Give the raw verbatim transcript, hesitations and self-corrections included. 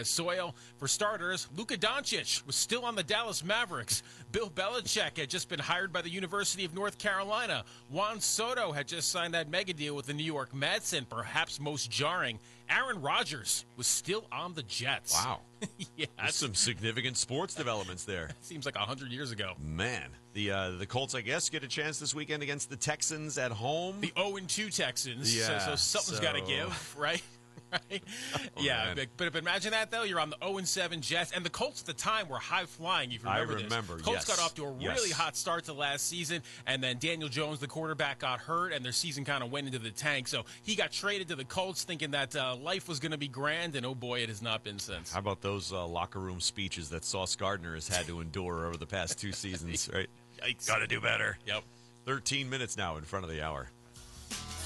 as soil. For starters, Luka Doncic was still on the Dallas Mavericks. Bill Belichick had just been hired by the University of North Carolina. Juan Soto had just signed that mega deal with the New York Mets, and perhaps most jarring, Aaron Rodgers was still on the Jets. Wow. Yeah, There's some significant sports developments there. seems like one hundred years ago. Man, the uh, the Colts, I guess, get a chance this weekend against the Texans at home. The oh and two Texans, Yeah, so, so something's so- got to give, right? Right? yeah, man. but, but imagine that, though. You're on the oh and seven Jets, and the Colts at the time were high-flying, if you I remember this. remember, Colts yes. got off to a Yes. really hot start to last season, and then Daniel Jones, the quarterback, got hurt, and their season kind of went into the tank. So he got traded to the Colts thinking that uh, life was going to be grand, and oh boy, it has not been since. How about those uh, locker room speeches that Sauce Gardner has had to endure over the past two seasons, right? Yikes. Got to do better. Yep. thirteen minutes now in front of the hour.